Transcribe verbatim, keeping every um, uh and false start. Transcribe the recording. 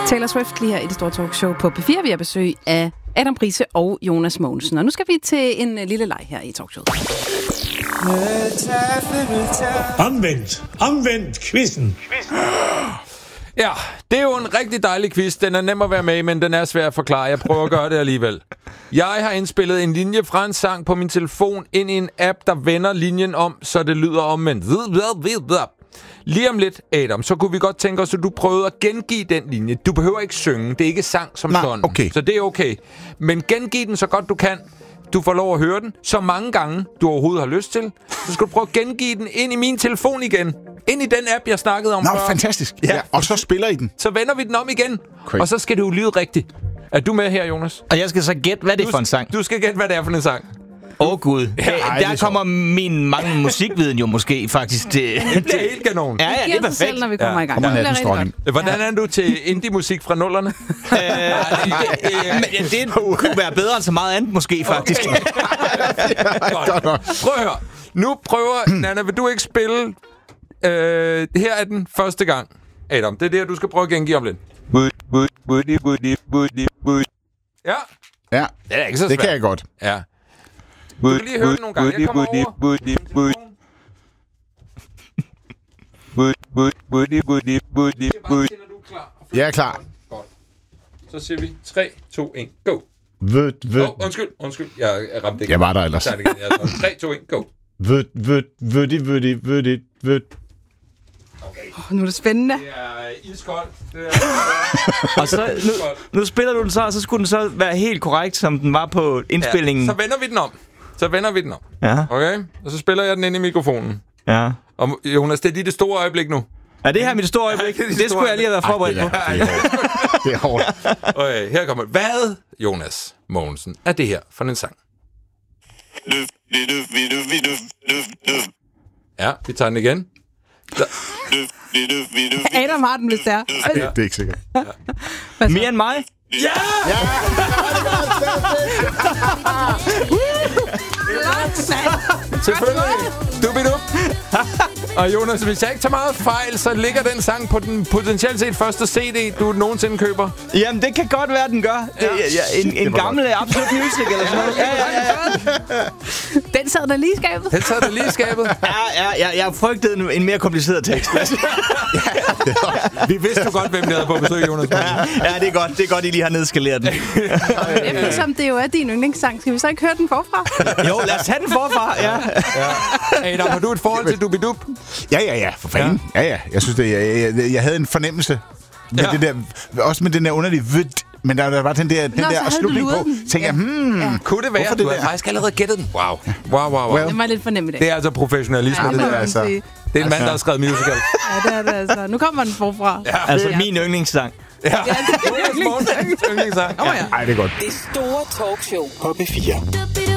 Taylor Swift lige her i det store talkshow på P fire. Vi har besøg af Adam Price og Jonas Mogensen. Og nu skal vi til en lille leg her i talkshowet. Omvendt. Omvendt quizzen. Ja, det er jo en rigtig dejlig quiz. Den er nem at være med i, men den er svær at forklare. Jeg prøver at gøre det alligevel. Jeg har indspillet en linje fra en sang på min telefon ind i en app, der vender linjen om, så det lyder omvendt. Lige om lidt, Adam, så kunne vi godt tænke os, at du prøvede at gengive den linje. Du behøver ikke synge. Det er ikke sang som Nej, sådan. okay. Så det er okay. Men gengiv den så godt du kan. Du får lov at høre den så mange gange, du overhovedet har lyst til. Så skal du prøve at gengive den ind i min telefon igen. Ind i den app, jeg snakkede om Nå, før. fantastisk. Ja. Ja, og så spiller I den. Så vender vi den om igen. Okay. Og så skal det jo lyde rigtigt. Er du med her, Jonas? Og jeg skal så gætte, hvad det er for en sang. Du skal gætte, hvad det er for en sang. Åh, oh, Gud. Ja, Hey, ej, der kommer min mange musikviden jo måske faktisk til... Det bliver helt kanon. Ja, ja, det er giver sig selv, perfekt. når vi kommer Ja. i gang. Kommer Det bliver nattens rigtig dronning. godt. Hvordan er du til indie-musik fra nullerne? Øh, det, det kunne være bedre end så meget andet måske, faktisk. Godt. Prøv at høre. Nu prøver... Nana, vil du ikke spille... Øh, her er den første gang. Adam, det er det, du skal prøve at gengive om lidt. Ja. Ja, Det er ikke så svært. det kan jeg godt. Ja. Du kan lige høre den nogle gange. Jeg kommer over. Jeg er klar. Godt. Så siger vi tre, to, et, go. Vød, vød, Åh, oh, undskyld, undskyld. Jeg, jeg ramte ikke. Jeg var der ellers. Jeg tager det igen. Jeg tre, to, et, go. vød, vød, vød, vød, vød, vød. Oh, nu er det spændende. Det er iskoldt. Det er Og så, nu, nu spiller du den så, og så skulle den så være helt korrekt, som den var på indspillingen. Ja, så vender vi den om. Så vender vi den om. Ja, Okay? Og så spiller jeg den ind i mikrofonen. ja. Og Jonas, det er lige det store øjeblik nu. Er det her mit store øjeblik? Ja, det er Det, det skulle jeg lige have været forberedt Ej, på. det er- det er hårdt. Okay, her kommer det. Hvad, Jonas Mogensen, er det her for en sang? Ja, vi tager den igen. Der. Adam har den, hvis det er. Det er ikke sikkert. Mere end mig? Ja! Selvfølgelig. Dubidup. Og Jonas, hvis jeg ikke tager meget fejl, så ligger den sang på den potentielt set første C D, du nogensinde køber. Jamen, det kan godt være, den gør. Det, ja, en en gammel Absolut Music eller sådan noget. Ja, ja, ja. Den sad der lige i skabet. Den sad der lige i skabet. Ja, ja, ja, jeg frygtede en, en mere kompliceret tekst. Vi vidste jo godt, hvem der havde på besøg, Jonas. Ja, ja, det er godt. Det er godt, I lige har nedskaleret den. Eftersom det jo er din yndlingssang, skal vi så ikke høre den forfra? Jo, lad os tage den forfra. Ja. Adam, har du et forhold til Dubidup? Ja, ja, ja, for fanden. Ja, ja. Jeg synes, det, jeg, jeg, jeg havde en fornemmelse med Ja. det der, også med den der underlige vød, men der, der var den der, den Nå, så der havde slutning du på. luret den. Tænkte jeg, hmm, Ja. Kunne det være? Hvorfor Du det har der? faktisk allerede gættet den. Wow. Wow, wow, wow. Well. Det var lidt fornemt i dag. Det er altså professionalisme, Ja, det det der. må man altså. sige. Det er en mand, der har skrevet musical. Ja, det er det altså. Nu kommer den forfra. Ja. Altså, min yndlingssang. Ja. Jonas Mogensens yndlingssang. Åh, ja. ej, det er godt. Det store talkshow På P fire.